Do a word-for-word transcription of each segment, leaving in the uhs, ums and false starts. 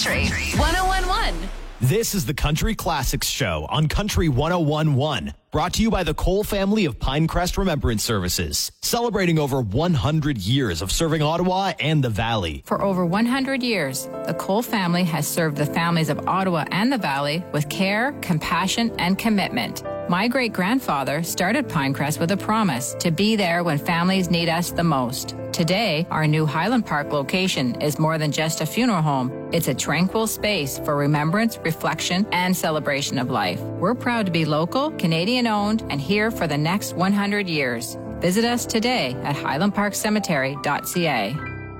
Country one oh one point one. This is the Country Classics Show on Country one oh one point one, brought to you by the Cole family of Pinecrest Remembrance Services, celebrating over one hundred years of serving Ottawa and the Valley. For over one hundred years, the Cole family has served the families of Ottawa and the Valley with care, compassion, and commitment. My great-grandfather started Pinecrest with a promise to be there when families need us the most. Today, our new Highland Park location is more than just a funeral home. It's a tranquil space for remembrance, reflection, and celebration of life. We're proud to be local, Canadian-owned, and here for the next one hundred years. Visit us today at highland park cemetery dot c a.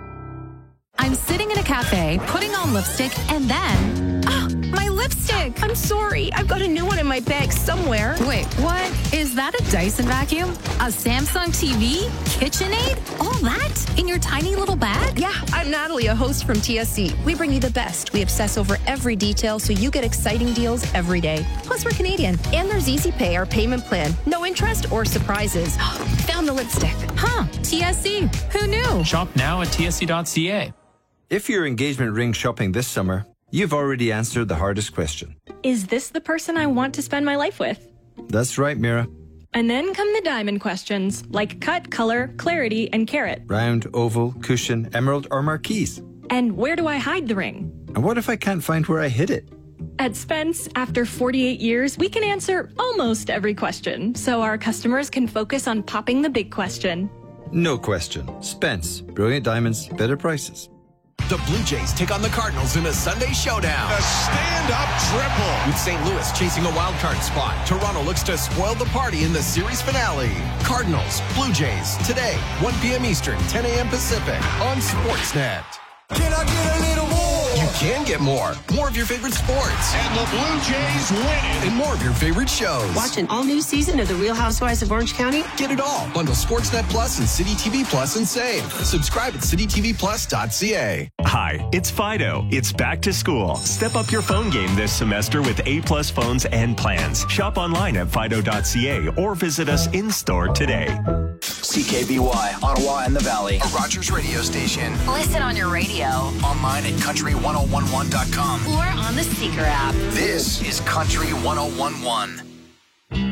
I'm sitting in a cafe, putting on lipstick, and then... Ah, my lipstick! I'm sorry. I've got a new one in my bag somewhere. Wait, what? Is that a Dyson vacuum? A Samsung T V? KitchenAid? All that? In your tiny little bag? Yeah, I'm Natalie, a host from T S C. We bring you the best. We obsess over every detail so you get exciting deals every day. Plus, we're Canadian. And there's Easy Pay, our payment plan. No interest or surprises. Found the lipstick. Huh, T S C. Who knew? Shop now at T S C dot c a. If you're engagement ring shopping this summer, you've already answered the hardest question. Is this the person I want to spend my life with? That's right, Mira. And then come the diamond questions, like cut, color, clarity, and carat. Round, oval, cushion, emerald, or marquise. And where do I hide the ring? And what if I can't find where I hid it? At Spence, after forty-eight years, we can answer almost every question, so our customers can focus on popping the big question. No question. Spence. Brilliant diamonds, better prices. The Blue Jays take on the Cardinals in a Sunday showdown. A stand-up triple. With Saint Louis chasing a wild card spot, Toronto looks to spoil the party in the series finale. Cardinals, Blue Jays, today, one p.m. Eastern, ten a.m. Pacific, on Sportsnet. Can I get a little more? You can get more. More of your favorite sports. And the Blue Jays win it. And more of your favorite shows. Watch an all-new season of The Real Housewives of Orange County. Get it all. Bundle Sportsnet Plus and City T V Plus and save. Subscribe at city t v plus dot c a. Hi, it's Fido. It's back to school. Step up your phone game this semester with A-plus phones and plans. Shop online at fido dot c a or visit us in-store today. C K B Y, Ottawa and the Valley. A Rogers radio station. Listen on your radio. Online at country one oh one one dot com. Or on the Seeker app. This is Country one oh one point one.